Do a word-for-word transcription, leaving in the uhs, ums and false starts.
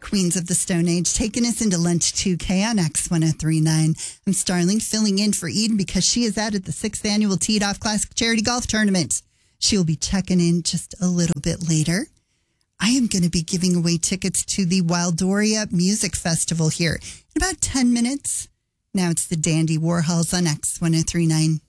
Queens of the Stone Age, taking us into Lunch two K on X ten thirty-nine. I'm Starling, filling in for Eden because she is out at the sixth annual Teed Off Classic Charity Golf Tournament. She'll be checking in just a little bit later. I am going to be giving away tickets to the Wildoria Music Festival here in about ten minutes. Now it's the Dandy Warhols on X ten thirty-nine.